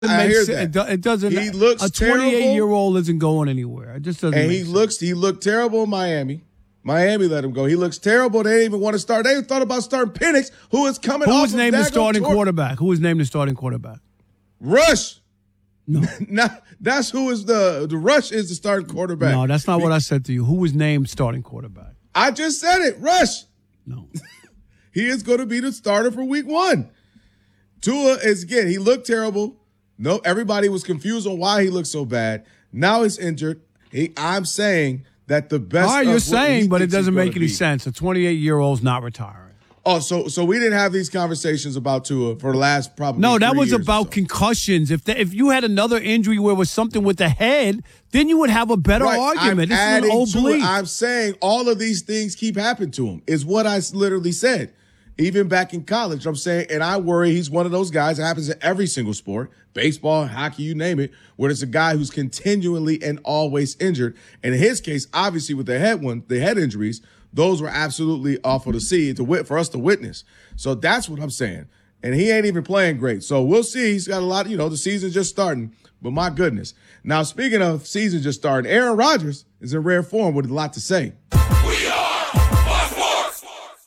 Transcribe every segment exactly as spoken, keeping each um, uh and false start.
I makes hear sen- that. It, do- it doesn't. He looks a twenty-eight year terrible. old isn't going anywhere. It just doesn't. And make he sense. looks, he looked terrible in Miami. Miami let him go. He looks terrible. They didn't even want to start. They thought about starting Penix, who is coming Who off was of named the daggone starting tour- quarterback? Who was named the starting quarterback? Rush. No, Now, that's who is the the Rush is the starting quarterback. no, that's not what I said to you. Who was named starting quarterback? I just said it. Rush. No. He is going to be the starter for week one. Tua is, again, he looked terrible. No, everybody was confused on why he looked so bad. Now he's injured. He, I'm saying that the best. All right, of you're what he saying, but it thinks he's doesn't gonna make any be. sense. A twenty-eight year old's not retiring. Oh, so so we didn't have these conversations about Tua for the last probably No, that three was years or about so. concussions. If the, if you had another injury where it was something with the head, then you would have a better Right, argument. I'm This adding is to an it. oblique. I'm saying all of these things keep happening to him, is what I s- literally said. Even back in college, I'm saying, and I worry he's one of those guys. It happens in every single sport, baseball, hockey, you name it, where there's a guy who's continually and always injured. And in his case, obviously with the head one, the head injuries, those were absolutely awful to see, to wit for us to witness. So that's what I'm saying. And he ain't even playing great. So we'll see. He's got a lot, you know, the season's just starting. But my goodness. Now, speaking of season just starting, Aaron Rodgers is in rare form with a lot to say. We are Fox Sports.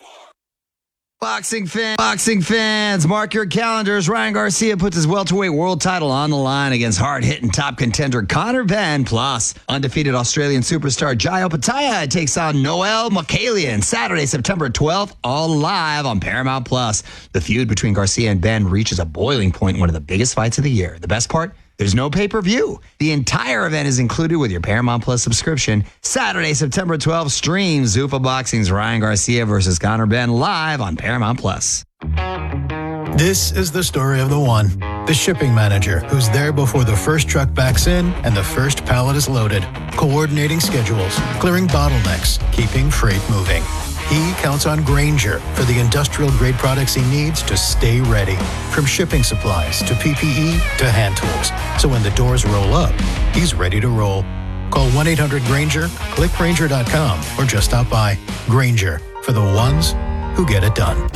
Boxing fan, boxing fans, mark your calendars. Ryan Garcia puts his welterweight world title on the line against hard-hitting top contender Conor Benn. Plus, undefeated Australian superstar Jai Opetaia takes on Noel Makalian Saturday, September twelfth, all live on Paramount Plus. The feud between Garcia and Benn reaches a boiling point in one of the biggest fights of the year. The best part? There's no pay-per-view. The entire event is included with your Paramount Plus subscription. Saturday, September twelfth, stream Zuffa Boxing's Ryan Garcia versus Conor Benn live on Paramount Plus. This is the story of the one, the shipping manager who's there before the first truck backs in and the first pallet is loaded, coordinating schedules, clearing bottlenecks, keeping freight moving. He counts on Grainger for the industrial-grade products he needs to stay ready, from shipping supplies to P P E to hand tools. So when the doors roll up, he's ready to roll. Call one eight hundred Grainger, click Grainger dot com, or just stop by. Grainger, for the ones who get it done.